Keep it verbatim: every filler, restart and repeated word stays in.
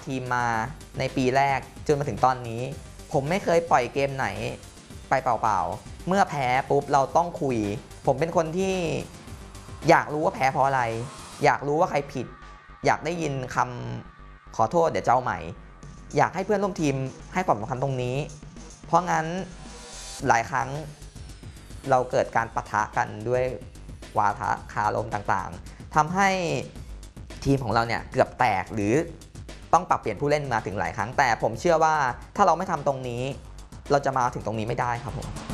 ทีมมาในปีแรกจนมาถึงตอนนี้ผมไม่เคยปล่อยเกมไหนไปเปล่าๆเมื่อแพ้ปุ๊บเราต้องคุยผมเป็นคนที่อยากรู้ว่าแพ้เพราะอะไรอยากรู้ว่าใครผิดอยากได้ยินคำขอโทษเดี๋ยวจะเอาใหม่อยากให้เพื่อนร่วมทีมให้ความสำคัญตรงนี้เพราะงั้นหลายครั้งเราเกิดการปะทะกันด้วยวาทะคารมต่างๆทำให้ทีมของเราเนี่ยเกือบแตกหรือต้องปรับเปลี่ยนผู้เล่นมาถึงหลายครั้งแต่ผมเชื่อว่าถ้าเราไม่ทำตรงนี้เราจะมาถึงตรงนี้ไม่ได้ครับผม